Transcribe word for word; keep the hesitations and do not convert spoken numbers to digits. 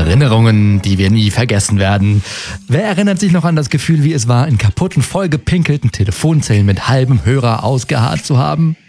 Erinnerungen, die wir nie vergessen werden. Wer erinnert sich noch an das Gefühl, wie es war, in kaputten, vollgepinkelten Telefonzellen mit halbem Hörer ausgeharrt zu haben?